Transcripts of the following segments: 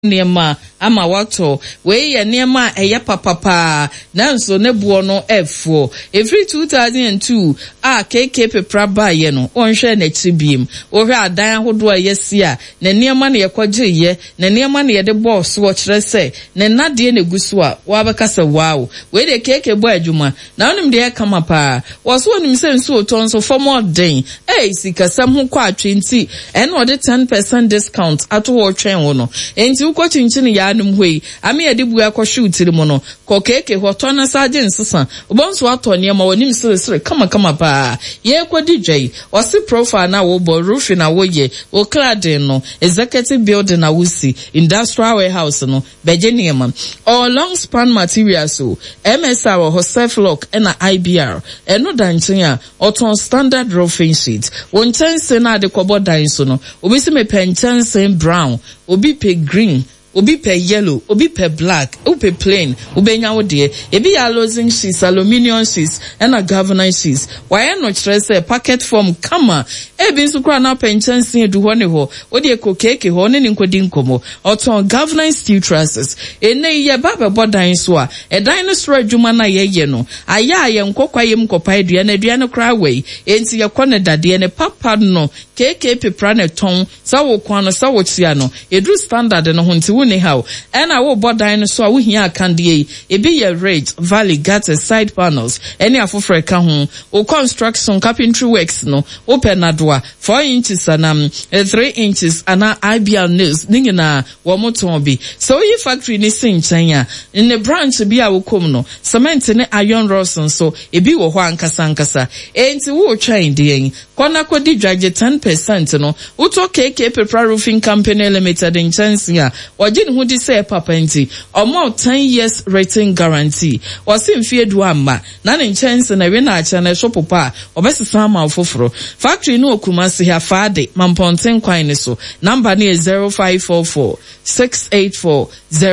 niema ama wato we ye niema eye papapa nanso ne buo no efo every 2002 KK pepra ba ye no onhwe na chibiem ohwe adan ahodo yesia na niema na yekoje ye na niema na ye de boss wo kire se na nade na gusu a wa bekasa wow we de KK bo adwuma na onim de kama pa wo so onim se nso otonso for more den sikasam ho kwa 20 and or the 10% discount ato wo twen wo no enti uko chinchini ya anum hoi ami edi bu akọ shoot mo no ko keke hoto na saje nsesa obonso ato niema wonim sere kama pa ye kwadi dwai osi profile na wo bo roof na wo ye wo cladding no executive building na wusi industrial warehouse no beje niema or long span materials so MSR or self lock na IBR eno danchin a oton standard roofing sheet won chance na de kobo dan so no obi se me penchance brown obi pe green obi pe yellow obi pe black obi pe plain obenya wo de ebi ya losing sheets aluminium sheets and a governance sheets why no kire packet form kama ebi nso kra na penchance edu ho ne ho odi ekokeke ho ne nkodi nkomo oton governance steel trusses ene ye baba bodan so a edan no soro adwuma na ye no aya ye nkokwa ye mkopa edua na edua no kra wei enti ye kone dade ne papa no keke pepra ne ton sa wo kwa no sa wo tia no edu standard no ho nti ne how and I will bodan so we here can dey e be your rate valley gutter side panels any afofre ka ho o construction carpentry works no open na doa 4 inches and 3 inches and IBL nails ningina wo moton bi so yi factory ni sinchanya in the branch bi a wo kom no cement ne iron rods so e bi wo ho ankasa enti wo twan dey kona kodi dwaje 10% no wo to KK Pepra Roofing Company Limited in Chansia wajin hu di say papa nti omo 10 years rating guarantee wasim fie du amma na ne chance na we na acha na shopopa obesesa ma ofoforo factory no Kumasi ha fade mamponten kwan ne so number ne 0544 684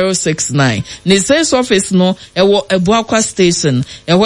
069 ne sales office no ewo Ebuakwa station ewo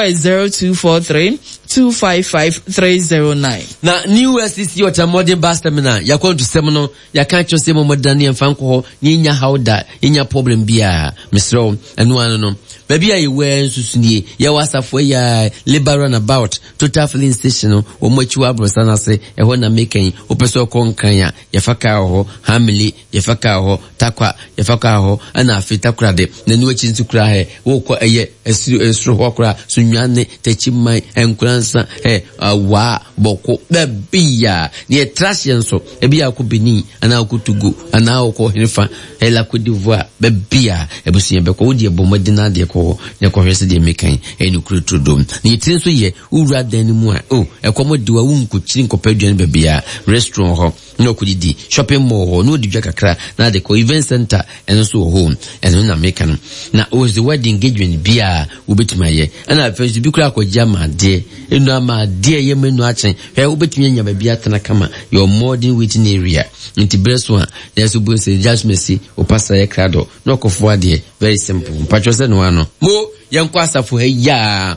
0243 255 309 na new SCC Otamode bus terminal yakon to semono yakan chose mo modani emfanko ho nya hauda nya problem bia misro enu ano baby ayi we nsusunie ya wasafo ya liberal about total filling station o mochiwa abrosana se eho na meken opeso konkan ya yafaka ho hamili yafaka ho takwa yafaka ho ana afita kurade na nu achi ntukura he wo ko eye esro ho kura sunwane techimai enkuransa wa boko babia ni trash yenso ebi akubini ana akutugo ana akọ hefa ela Cote d'Ivoire babia ebusi yebeko wodi ebomodina de ko ne ko hwese de mekan enu krutudom ni tinso ye ura dan mu a ekomodiwa wunku chiri nkopaduan babia restaurant ho no kudidi shopping mall ho no didwa kakra na de ko event center eno so home eno na mekan na was the wedding engagement bia obetimaye ana afensu bi kura ko jama de enu ama de ye menu achen obetimi nya babia tana kama your modern waiting area nti breso there's a say just mercy o pastor e krado no ko fo ade very simple mpacho se no ano mo yanko asafo heya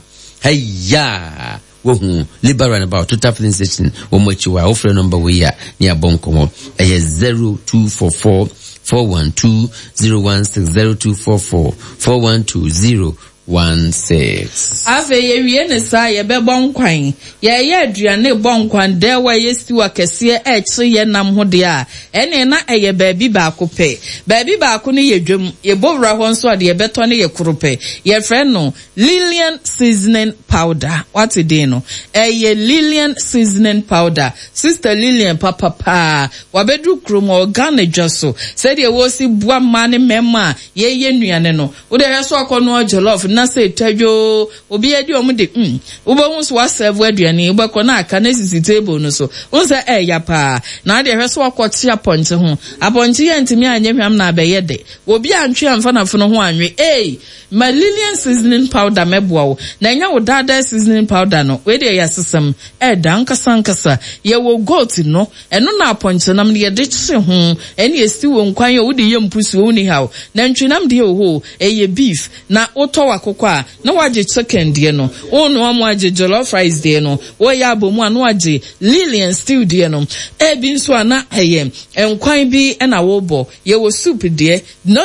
wohu liberal about total filling station o mochiwa offer number we ya ni abonkomo 0244 412 016 0244 412 016 ave ye wie ne sa ye be bonkwan ye aduane bonkwan de wa ye stiwa kese echi ye nam ho de a ene na eye baabi baako pe baabi baako ne ye dwam ye bowra ho nso ade ye beto ne ye krope ye friend no Lillian seasoning powder what it dey no eye Lillian seasoning powder sister Lillian papa wabedu krom organ dwaso said ye wo si bua ma ne mema ye nuane no wo de so akono jollof na say tajo obi edi omude ubo nso wa serve aduane ubako na aka na sisi table no so unse ya pa na de hweso akwoti aponte ho aponte ye ntimi anye hwam na abeye de obi antwe amfa na fono ho anwe my Lillian seasoning powder meboa na nya wo dada seasoning powder no we de ya sesam dan kasankasa ye wo goat no eno na aponte nam de de kye ho ene esti wo nkwan ye wo de ye mpusu wo ni hawo na ntwenam de ho beef na otowa akoko a na waje chicken deɛ no ono amu aje jollof rice deɛ no wo ya abomu a na waje Lillian stew deɛ no ebi nso ana eye enkwan bi na wo bo ye wo soup deɛ no